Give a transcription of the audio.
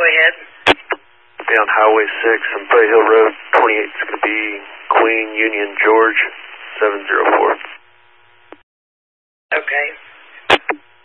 ahead. Be on Highway 6 on Play Hill Road. 28 is going to be Queen Union George 704. Okay.